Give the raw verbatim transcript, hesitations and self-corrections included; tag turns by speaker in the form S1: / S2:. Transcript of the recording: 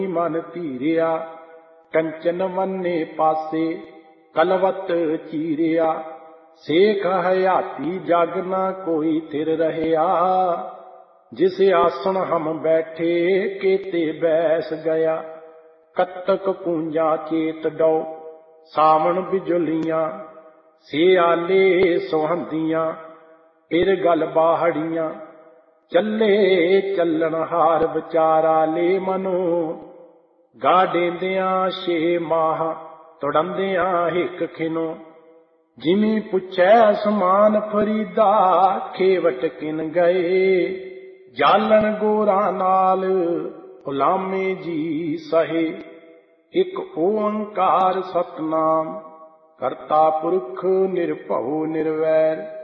S1: मन धीरिया, कंचन वन्ने पासे कलवत चीरिया। सेख हयाती जग न कोई थिर रहया, जिस आसन हम बैठे केते बैस गया। कत्तक पूंजा चेत डौ सावण बिजुलियां, से आले सुहंदियां फिर गल बाहड़ियां। चले चलन हार विचारा ले मनो, गा देंदियां छे माह तुड़ंदियां हिक खिनो। जिमी पुछै समान फरीदा, खेवट किन गए जालन गोरा नाल गुलामे जी सहे। एक ओंकार सतनाम करता पुरख निरभउ निरवैर,